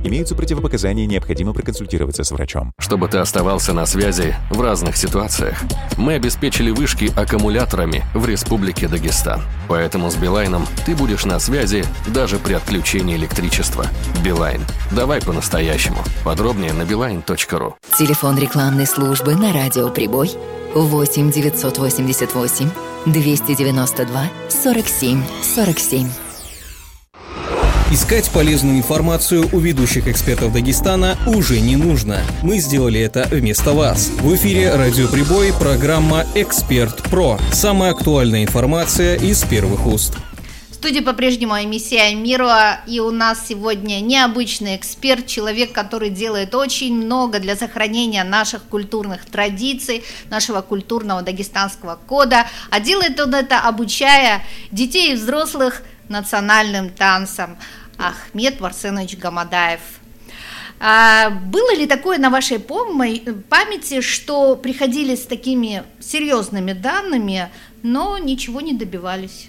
Имеются противопоказания, необходимо проконсультироваться с врачом. Чтобы ты оставался на связи в разных ситуациях, мы обеспечили вышки аккумуляторами в Республике Дагестан. Поэтому с Билайном ты будешь на связи даже при отключении электричества. Билайн. Давай по-настоящему. Подробнее на beeline.ru. Телефон рекламной службы на радио «Прибой» 8 988 292 47 47. Искать полезную информацию у ведущих экспертов Дагестана уже не нужно. Мы сделали это вместо вас. В эфире «Радио Прибой» программа «Эксперт Про». Самая актуальная информация из первых уст. В студии по-прежнему Эмисия Мирова, и у нас сегодня необычный эксперт, человек, который делает очень много для сохранения наших культурных традиций, нашего культурного дагестанского кода, а делает он это, обучая детей и взрослых национальным танцам. Ахмед Марсенович Гамадаев. Было ли такое на вашей памяти, что приходили с такими серьезными данными, но ничего не добивались?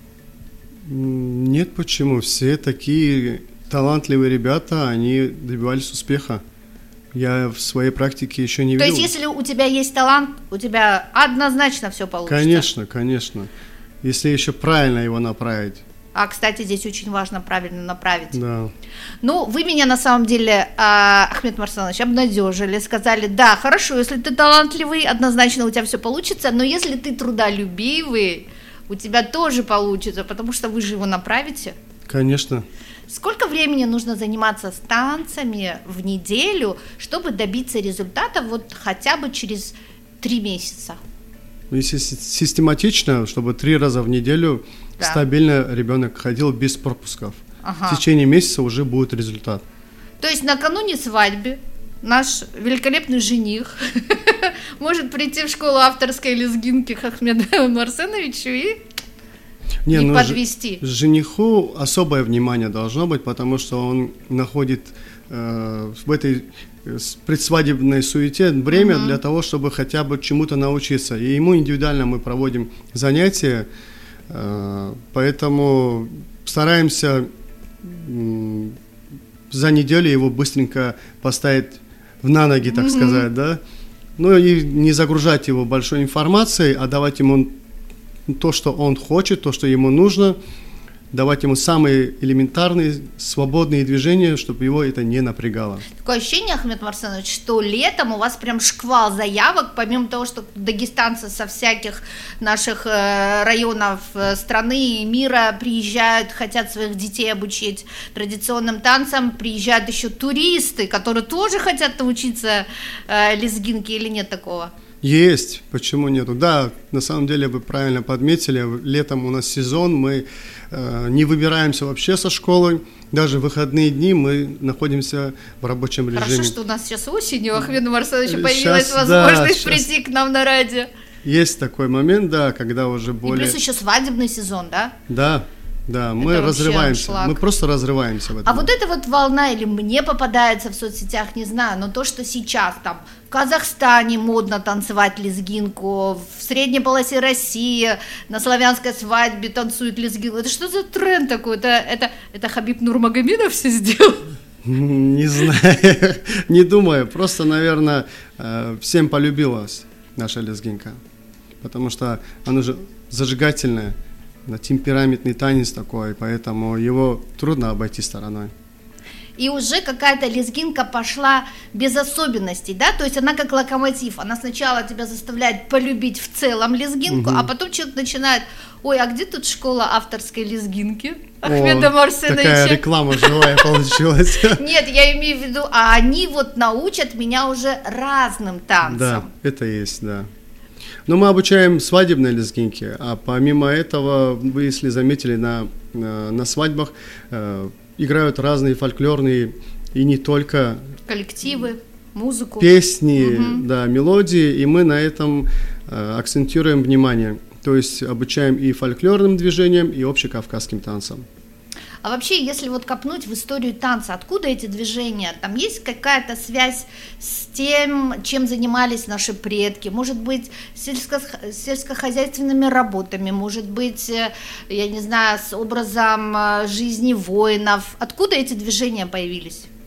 Нет, почему? Все такие талантливые ребята, они добивались успеха. Я в своей практике еще не видел. То есть, если у тебя есть талант, у тебя однозначно все получится? Конечно, конечно. Если еще правильно его направить. А, кстати, здесь очень важно правильно направить. Да. Ну, вы меня на самом деле, Ахмед Марсенович, обнадежили, сказали, да, хорошо, если ты талантливый, однозначно у тебя все получится, но если ты трудолюбивый, у тебя тоже получится, потому что вы же его направите. Конечно. Сколько времени нужно заниматься с танцами в неделю, чтобы добиться результата вот хотя бы через 3 месяца? Если систематично, чтобы 3 раза в неделю стабильно ребенок ходил без пропусков. В течение месяца уже будет результат. То есть накануне свадьбы наш великолепный жених может прийти в школу авторской лезгинки к Ахмеду Марсеновичу и подвести. Жениху особое внимание должно быть, потому что он находит в этой предсвадебной суете время для того, чтобы хотя бы чему-то научиться. И ему индивидуально мы проводим занятия, поэтому стараемся за неделю его быстренько поставить на ноги, так сказать, да. Ну и не загружать его большой информацией, а давать ему то, что он хочет, то, что ему нужно, давать ему самые элементарные, свободные движения, чтобы его это не напрягало. Такое ощущение, Ахмед Марсенович, что летом у вас прям шквал заявок, помимо того, что дагестанцы со всяких наших районов страны и мира приезжают, хотят своих детей обучить традиционным танцам, приезжают еще туристы, которые тоже хотят научиться лезгинке, или нет такого? Есть, почему нету? Да, на самом деле вы правильно подметили, летом у нас сезон, мы не выбираемся вообще со школы, даже в выходные дни мы находимся в рабочем режиме. Хорошо, что у нас сейчас осенью, у Ахмеда Марсеновича появилась возможность прийти к нам на радио. Есть такой момент, да, когда уже более... И плюс еще свадебный сезон, да? Да, мы разрываемся, мы просто разрываемся в этом. А вот эта вот волна, или мне попадается в соцсетях, не знаю, но то, что сейчас там в Казахстане модно танцевать лезгинку, в средней полосе России на славянской свадьбе танцуют лезгинку, это что за тренд такой? Это Хабиб Нурмагомедов все сделал? Не знаю, не думаю, просто, наверное, всем полюбилась наша лезгинка, потому что она же зажигательная. Темпераментный танец такой, поэтому его трудно обойти стороной. И уже какая-то лезгинка пошла без особенностей, да? То есть она как локомотив, она сначала тебя заставляет полюбить в целом лезгинку, а потом человек начинает, ой, а где тут школа авторской лезгинки Ахмеда Марсеновича? Такая реклама живая получилась. Нет, я имею в виду, а они вот научат меня уже разным танцам. Да, это есть, да. Но мы обучаем свадебной лезгинке, а помимо этого, вы, если заметили, на свадьбах играют разные фольклорные и не только коллективы, музыку, песни, да, мелодии, и мы на этом акцентируем внимание, то есть обучаем и фольклорным движениям, и общекавказским танцам. А вообще, если вот копнуть в историю танца, откуда эти движения? Там есть какая-то связь с тем, чем занимались наши предки? Может быть, сельскохозяйственными работами? Может быть, я не знаю, с образом жизни воинов? Откуда эти движения появились?